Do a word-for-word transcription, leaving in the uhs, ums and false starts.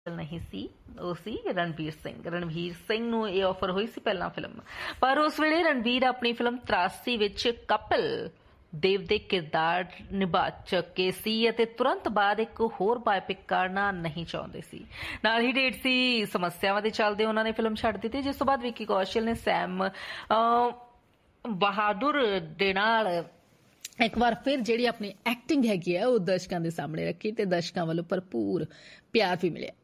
नहीं सी ਉਹ ਸੀ ਰਣਵੀਰ ਸਿੰਘ ਰਣਵੀਰ ਸਿੰਘ ਨੂੰ ਇਹ ਆਫਰ ਹੋਈ ਸੀ ਪਹਿਲਾਂ ਫਿਲਮ, ਪਰ ਉਸ ਵੇਲੇ ਰਣਵੀਰ ਆਪਣੀ ਫਿਲਮ ਤਰਾਸੀ ਵਿੱਚ ਕਪਿਲ ਦੇਵ ਦੇ ਕਿਰਦਾਰ ਨਿਭਾ ਚੁੱਕੇ ਸੀ ਅਤੇ ਤੁਰੰਤ ਬਾਅਦ ਇੱਕ ਹੋਰ ਬਾਇਓਪਿਕ ਕਰਨਾ ਨਹੀਂ ਚਾਹੁੰਦੇ ਸੀ। ਨਾਲ ਹੀ ਡੇਟ ਸੀ ਸਮੱਸਿਆਵਾਂ ਦੇ ਚੱਲਦੇ ਉਹਨਾਂ ਨੇ ਫਿਲਮ ਛੱਡ ਦਿੱਤੀ, ਜਿਸ ਤੋਂ ਬਾਅਦ ਵਿੱਕੀ ਕੌਸ਼ਲ ਨੇ ਸੈਮ ਬਹਾਦੁਰ ਦੇ ਨਾਲ ਇੱਕ ਵਾਰ ਫਿਰ ਜਿਹੜੀ ਆਪਣੀ ਐਕਟਿੰਗ ਹੈਗੀ ਹੈ ਉਹ ਦਰਸ਼ਕਾਂ ਦੇ ਸਾਹਮਣੇ ਰੱਖੀ ਤੇ ਦਰਸ਼ਕਾਂ ਵੱਲੋਂ ਭਰਪੂਰ ਪਿਆਰ ਵੀ ਮਿਲਿਆ।